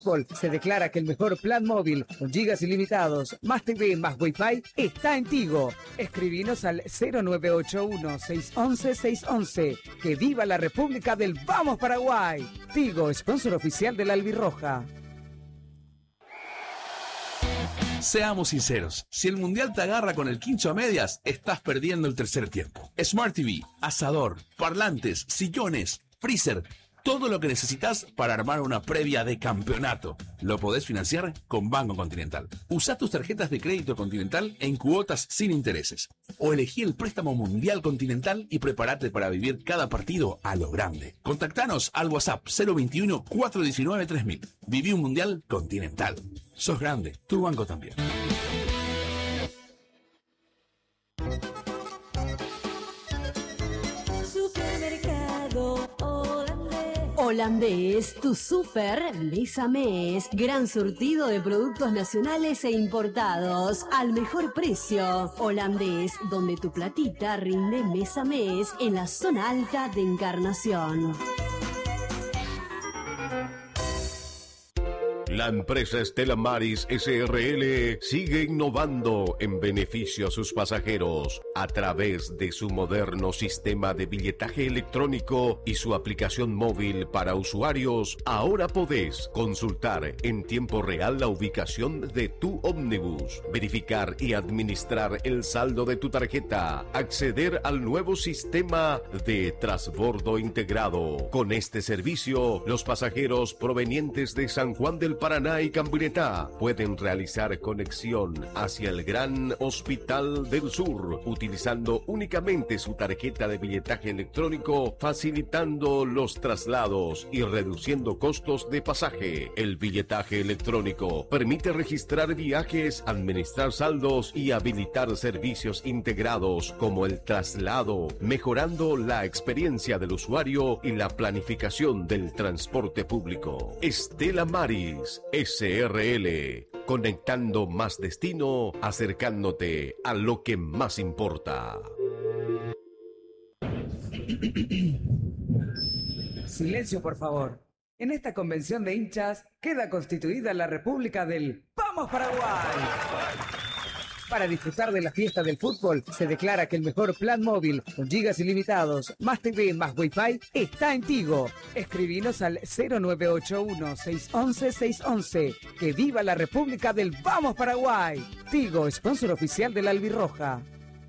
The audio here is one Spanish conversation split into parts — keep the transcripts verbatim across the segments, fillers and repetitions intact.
Se declara que el mejor plan móvil con gigas ilimitados, más T V, más Wi-Fi, está en Tigo. Escribinos al cero nueve ocho uno, seis uno uno, seis uno uno. ¡Que viva la República del Vamos Paraguay! Tigo, sponsor oficial de la Albirroja. Seamos sinceros, si el mundial te agarra con el quincho a medias, estás perdiendo el tercer tiempo. Smart T V, asador, parlantes, sillones, freezer, todo lo que necesitas para armar una previa de campeonato. Lo podés financiar con Banco Continental. Usá tus tarjetas de crédito Continental en cuotas sin intereses. O elegí el préstamo mundial Continental y prepárate para vivir cada partido a lo grande. Contactanos al WhatsApp cero veintiuno, cuatrocientos diecinueve, tres mil. Viví un mundial Continental. Sos grande, tu banco también. Holandés, tu super mes a mes. Gran surtido de productos nacionales e importados al mejor precio. Holandés, donde tu platita rinde mes a mes en la zona alta de Encarnación. La empresa Stella Maris S R L sigue innovando en beneficio a sus pasajeros a través de su moderno sistema de billetaje electrónico y su aplicación móvil para usuarios. Ahora podés consultar en tiempo real la ubicación de tu ómnibus, verificar y administrar el saldo de tu tarjeta, acceder al nuevo sistema de transbordo integrado. Con este servicio, los pasajeros provenientes de San Juan del Paraná y Camburetá pueden realizar conexión hacia el Gran Hospital del Sur utilizando únicamente su tarjeta de billetaje electrónico, facilitando los traslados y reduciendo costos de pasaje. El billetaje electrónico permite registrar viajes, administrar saldos y habilitar servicios integrados como el traslado, mejorando la experiencia del usuario y la planificación del transporte público. Stella Maris S R L, conectando más destino, acercándote a lo que más importa. Silencio, por favor. En esta convención de hinchas queda constituida la República del ¡Vamos Paraguay! Para disfrutar de la fiesta del fútbol, se declara que el mejor plan móvil con gigas ilimitados, más T V, más Wi-Fi, está en Tigo. Escribinos al cero nueve ocho uno, seis uno uno, seis uno uno. ¡Que viva la República del Vamos Paraguay! Tigo, sponsor oficial de la Albirroja.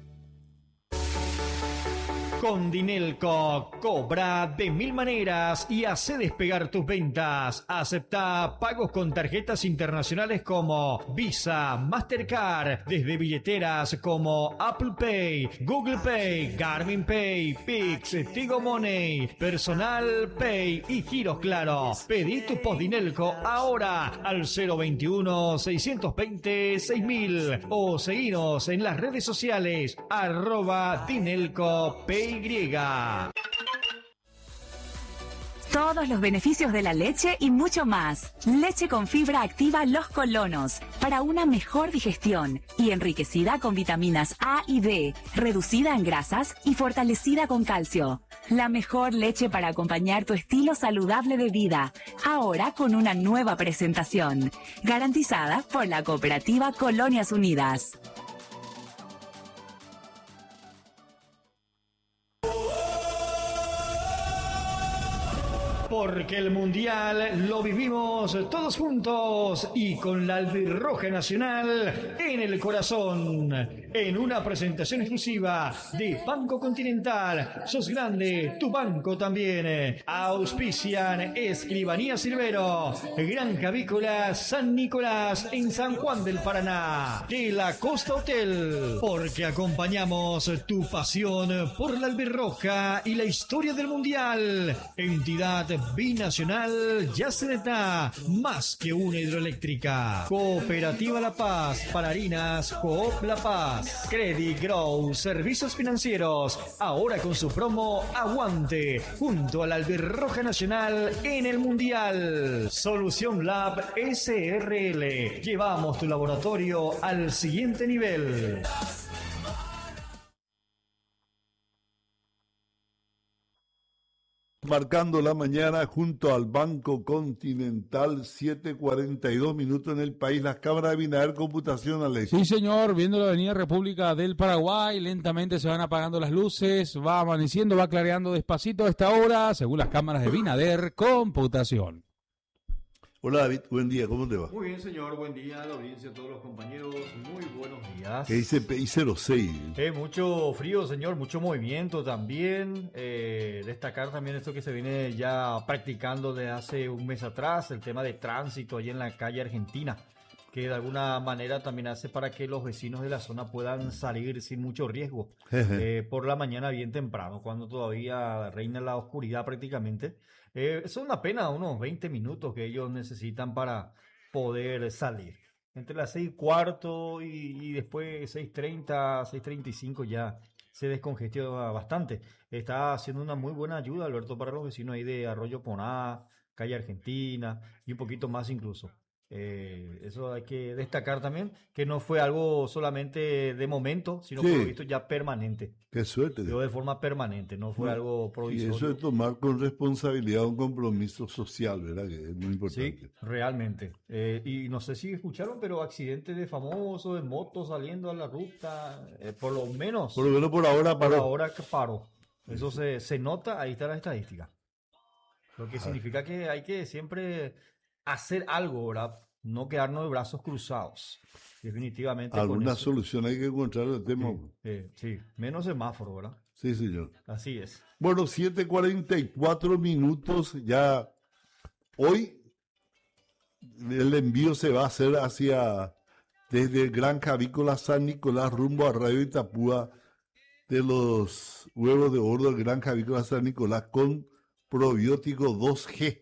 Con Dinelco, cobra de mil maneras y hace despegar tus ventas. Acepta pagos con tarjetas internacionales como Visa, Mastercard, desde billeteras como Apple Pay, Google Pay, Garmin Pay, Pix, Tigo Money, Personal Pay y giros Claro. Pedí tu post Dinelco ahora al cero veintiuno, seiscientos veinte, seis mil o seguinos en las redes sociales arroba Dinelco Pay. Todos los beneficios de la leche y mucho más. Leche con fibra activa Los Colonos para una mejor digestión y enriquecida con vitaminas A y D, reducida en grasas y fortalecida con calcio. La mejor leche para acompañar tu estilo saludable de vida, ahora con una nueva presentación, garantizada por la cooperativa Colonias Unidas. Porque el Mundial lo vivimos todos juntos y con la Albirroja Nacional en el corazón. En una presentación exclusiva de Banco Continental. Sos grande, tu banco también. Auspician Escribanía Silvero, Granja Avícola San Nicolás en San Juan del Paraná. De la Costa Hotel. Porque acompañamos tu pasión por la Albirroja y la historia del Mundial. Entidad binacional Yaceneta, más que una hidroeléctrica. Cooperativa La Paz, para harinas Coop La Paz. Credit Grow, servicios financieros, ahora con su promo Aguante, junto a la Albirroja Nacional en el Mundial. Solución Lab S R L, llevamos tu laboratorio al siguiente nivel. Marcando la mañana junto al Banco Continental, siete cuarenta y dos minutos en el país. Las cámaras de Binader Computación, Alex. Sí, señor, viendo la avenida República del Paraguay, lentamente se van apagando las luces, va amaneciendo, va clareando despacito a esta hora, según las cámaras de Binader Computación. Hola David, buen día, ¿cómo te va? Muy bien, señor, buen día a la audiencia, a todos los compañeros, muy buenos días. ¿Qué dice P I cero seis? Eh, mucho frío, señor, mucho movimiento también. Eh, destacar también esto que se viene ya practicando desde hace un mes atrás, el tema de tránsito allí en la calle Argentina, que de alguna manera también hace para que los vecinos de la zona puedan salir sin mucho riesgo eh, por la mañana bien temprano, cuando todavía reina la oscuridad prácticamente. Eh, es una pena, unos veinte minutos que ellos necesitan para poder salir. Entre las seis y cuarto y, y después seis treinta, seis treinta y cinco ya se descongestiona bastante. Está haciendo una muy buena ayuda, Alberto, para los vecinos ahí de Arroyo Poná, calle Argentina y un poquito más incluso. Eh, eso hay que destacar también, que no fue algo solamente de momento, sino Sí. por lo visto ya permanente. Qué suerte. Quedó de forma permanente, no fue No. algo Y provisorio. eso es tomar con responsabilidad un compromiso social, ¿verdad? Que es muy importante. Sí, realmente. Eh, y no sé si escucharon, pero accidentes de famosos, de motos saliendo a la ruta, eh, por lo menos, Por lo menos por ahora por paró. ahora que paró. Eso se, se nota, ahí está la estadística. Lo que Ah. significa que hay que siempre hacer algo, ¿verdad? No quedarnos de brazos cruzados. Definitivamente. con Alguna eso. solución hay que encontrar al tema. Eh, sí, menos semáforo, ¿verdad? Sí, señor. Así es. Bueno, siete cuarenta y cuatro minutos ya. Hoy el envío se va a hacer hacia, desde Granja Avícola San Nicolás rumbo a Radio Itapúa, de los huevos de oro del Granja Avícola San Nicolás con probiótico dos G.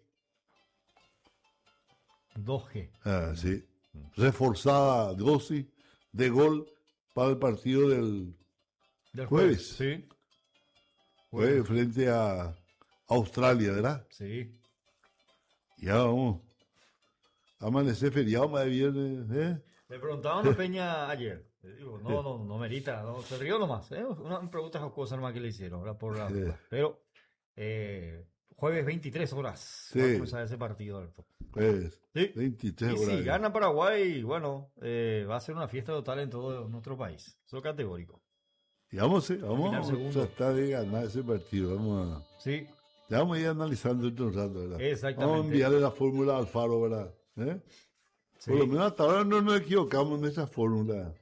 dos G. Ah, sí. Reforzada dosis de gol para el partido del Del jueves. Sí. jueves frente a Australia, ¿verdad? Sí. Ya vamos. Amanecer feriado más de viernes, ¿eh? Me preguntaban a Peña ayer. Le digo, no, no, no merita, no, se rió nomás. ¿eh? Una pregunta jocosa nomás que le hicieron, ¿verdad? Por la, Sí. Pero eh, jueves veintitrés horas Sí. va a comenzar ese partido, Alberto. Pues, Sí. veintitrés Y horas. si gana Paraguay, bueno, eh, va a ser una fiesta total en todo nuestro país. Eso es categórico. Y vamos, eh, vamos Terminar a segundo. tratar de ganar ese partido. Vamos a, Sí, ya vamos a ir analizando esto un rato, ¿verdad? exactamente. Vamos a enviarle la fórmula al Faro, ¿verdad? ¿Eh? Sí. Por lo menos hasta ahora no nos equivocamos en esa fórmula.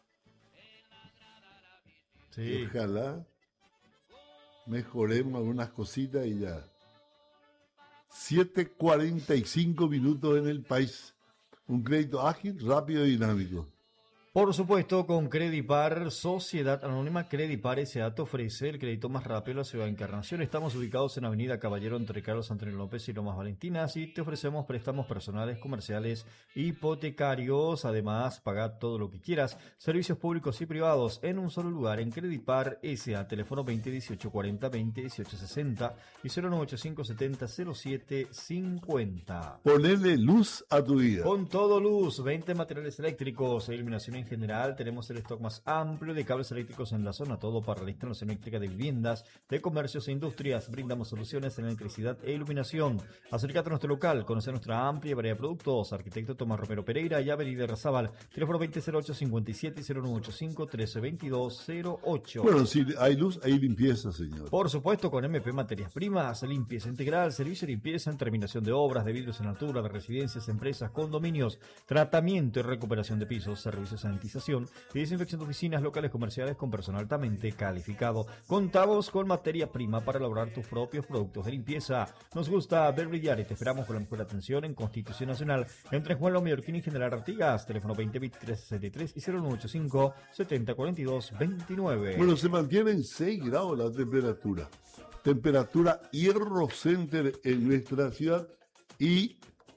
Sí. Ojalá mejoremos algunas cositas y ya. siete cuarenta y cinco minutos en el país. Un crédito ágil, rápido y dinámico. Por supuesto, con Credipar, Sociedad Anónima Credipar S A te ofrece el crédito más rápido de la ciudad de Encarnación. Estamos ubicados en Avenida Caballero entre Carlos Antonio López y Lomas Valentinas y te ofrecemos préstamos personales, comerciales, hipotecarios. Además, paga todo lo que quieras. Servicios públicos y privados en un solo lugar en Credipar S A. Teléfono veinte dieciocho cuarenta veinte dieciocho sesenta y cero nueve ocho cinco setenta cero siete cincuenta. Ponerle luz a tu vida. Con todo luz, veinte materiales eléctricos e iluminación en general. Tenemos el stock más amplio de cables eléctricos en la zona, todo para la instalación eléctrica de viviendas, de comercios e industrias. Brindamos soluciones en electricidad e iluminación. Acércate a nuestro local, conoce nuestra amplia variedad de productos. Arquitecto Tomás Romero Pereira y Avenida Razabal. Teléfono veinte cero ocho cincuenta y siete y cero nueve ocho cinco trece veintidós cero ocho. Bueno, si hay luz, hay limpieza, señor. Por supuesto, con M P Materias Primas, limpieza integral, servicio de limpieza en terminación de obras, de vidrios en altura, de residencias, empresas, condominios, tratamiento y recuperación de pisos, servicios de sanitización y desinfección de oficinas, locales comerciales con personal altamente calificado. Contamos con materia prima para elaborar tus propios productos de limpieza. Nos gusta ver brillar y te esperamos con la mejor atención en Constitución Nacional, entre Juan Lomé Orquín y General Artigas. Teléfono veinte veintitrés sesenta y tres y cero nueve ocho cinco setenta cuarenta y dos veintinueve. Bueno, se mantiene en seis grados la temperatura. Temperatura Hierro Center en nuestra ciudad y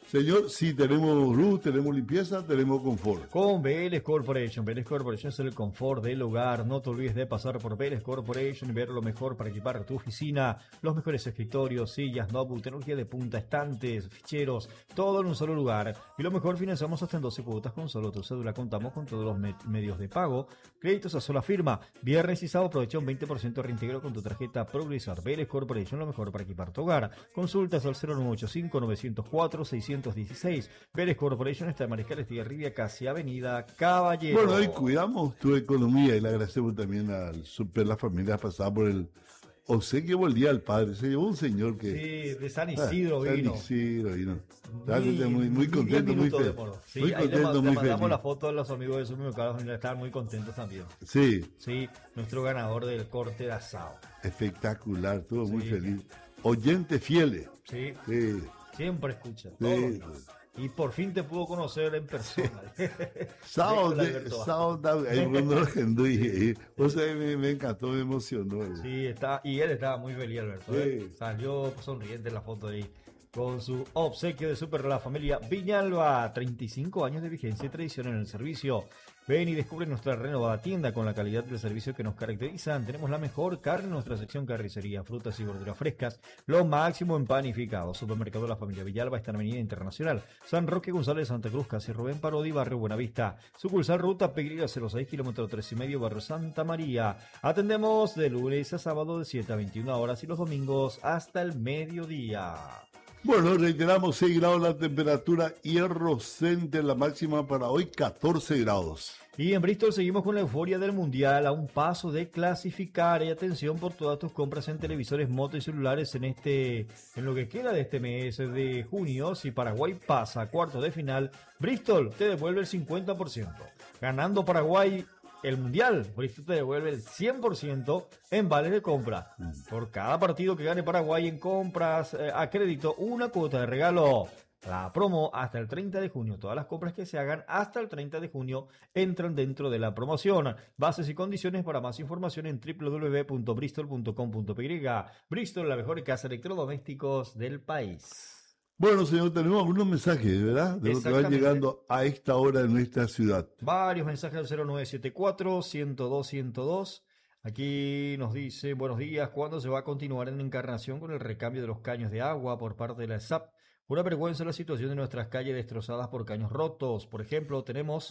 Señor, sí, tenemos luz, tenemos limpieza, tenemos confort. Con Vélez Corporation. Vélez Corporation es el confort del hogar. No te olvides de pasar por Vélez Corporation y ver lo mejor para equipar tu oficina. Los mejores escritorios, sillas, notebook, tecnología de punta, estantes, ficheros, todo en un solo lugar. Y lo mejor, financiamos hasta en doce cuotas con solo tu cédula. Contamos con todos los me- medios de pago. Créditos a sola firma. Viernes y sábado aprovecha un veinte por ciento de reintegro con tu tarjeta Progresar. Vélez Corporation, lo mejor para equipar tu hogar. Consultas al cero nueve ocho cinco, nueve cero cuatro, seiscientos dieciséis. Vélez Corporation está en Mariscal Estigarribia, casi Avenida Caballero. Bueno, hoy cuidamos tu economía y le agradecemos también al Super La Familia pasada por el obsequio por el Día del Padre. Se llevó un señor que... Sí, de San Isidro ah, vino. San Isidro vino. Muy, Realmente muy, muy contento, muy minutos feliz. demoró. Sí, muy ahí le, contento, le muy mandamos feliz. la foto a los amigos de Supermercados y estaban muy contentos también. Sí, Sí, nuestro ganador del corte de asado. espectacular, estuvo muy Sí. feliz. Oyentes fieles. Sí, Sí, siempre escucha. sí. todos los días. Y por fin te pudo conocer en persona. Sábado, Nicolás de- Alberto sábado, ahí cuando lo agendó y, y- o sea, me, me encantó, me emocionó. Sí, está, y él estaba muy feliz, Alberto. ¿eh? Sí. Salió sonriente en la foto ahí con su obsequio de Super La Familia Viñalba. treinta y cinco años de vigencia y tradición en el servicio. Ven y descubre nuestra renovada tienda con la calidad del servicio que nos caracterizan. Tenemos la mejor carne en nuestra sección carnicería, frutas y verduras frescas, lo máximo en panificado. Supermercado La Familia Villalba está en Avenida Internacional, San Roque González, Santa Cruz, casi Rubén Parodi, Barrio Buenavista. Sucursal Ruta Pegrilla cero seis, kilómetro tres y medio, Barrio Santa María. Atendemos de lunes a sábado de siete a veintiuna horas y los domingos hasta el mediodía. Bueno, reiteramos, seis grados la temperatura, Hierro Center, la máxima para hoy, catorce grados. Y en Bristol seguimos con la euforia del Mundial a un paso de clasificar. Y atención por todas tus compras en televisores, motos y celulares en este, en lo que queda de este mes de junio. Si Paraguay pasa a cuartos de final, Bristol te devuelve el cincuenta por ciento. Ganando Paraguay el Mundial, Bristol te devuelve el cien por ciento en vales de compra. Por cada partido que gane Paraguay en compras eh, a crédito, una cuota de regalo. La promo hasta el treinta de junio. Todas las compras que se hagan hasta el treinta de junio entran dentro de la promoción. Bases y condiciones para más información en doble u doble u doble u punto bristol punto com punto p y. Bristol, la mejor casa de electrodomésticos del país. Bueno, señor, tenemos algunos mensajes, ¿verdad? De lo que van Exactamente. llegando a esta hora en nuestra ciudad. Varios mensajes al cero nueve siete cuatro, ciento dos, ciento dos. Aquí nos dice, buenos días, ¿cuándo se va a continuar en Encarnación con el recambio de los caños de agua por parte de la S A P? Una vergüenza la situación de nuestras calles destrozadas por caños rotos. Por ejemplo, tenemos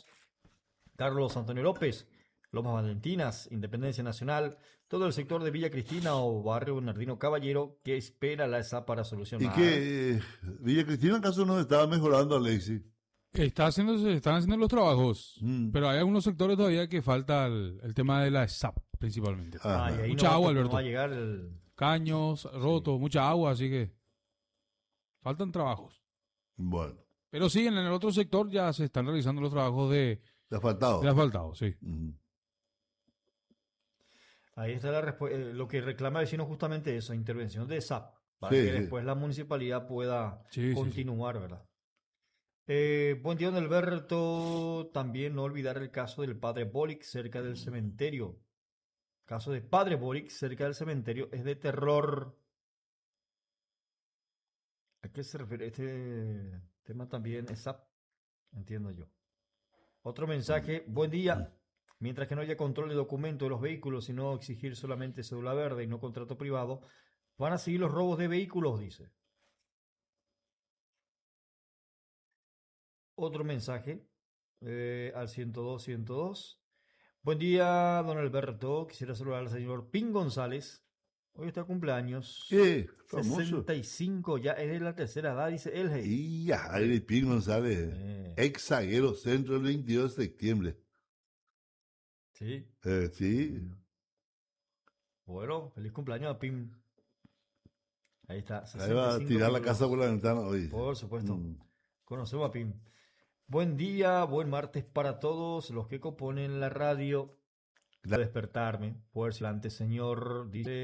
Carlos Antonio López, Lomas Valentinas, Independencia Nacional, todo el sector de Villa Cristina o Barrio Bernardino Caballero que espera la S A P para ¿Y solucionar. que eh, Villa Cristina acaso nos estaba mejorando, Alexis? Está haciendo, se están haciendo los trabajos, Mm. pero hay algunos sectores todavía que falta el, el tema de la S A P principalmente. Ajá. Ah, y ahí Mucha no va- agua, no Alberto. va a llegar el... Caños rotos, mucha agua, así que faltan trabajos. Bueno, Pero sí, en el otro sector ya se están realizando los trabajos de, te ha faltado. de asfaltado, sí. Ujú. Ahí está la respu- eh, lo que reclama el vecino justamente eso, intervención de S A P, para Sí, que sí. después la municipalidad pueda Sí, sí, continuar, ¿verdad? Eh, buen día, don Alberto. También no olvidar el caso del padre Boric cerca del cementerio. Caso de padre Boric cerca del cementerio es de terror. ¿A qué se refiere este tema también? S A P, entiendo yo. Otro mensaje, buen día. Mientras que no haya control de documentos de los vehículos, sino exigir solamente cédula verde y no contrato privado, van a seguir los robos de vehículos, dice. Otro mensaje eh, al ciento dos, ciento dos. Buen día, don Alberto. Quisiera saludar al señor Pin González. Hoy está cumpleaños. Eh, famoso. sesenta y cinco, ya es de la tercera edad, dice él. Y ya, Aire Pin González, Eh. ex zaguero centro el veintidós de septiembre. Sí. Eh, sí, Bueno, feliz cumpleaños a Pim. Ahí está. ahí va a sesenta y cinco tirar la kilos. casa por la ventana hoy. Por supuesto. Mm. Conocemos a Pim. Buen día, buen martes para todos los que componen la radio. Gra- Despertarme, poder ser antes, señor. Dice.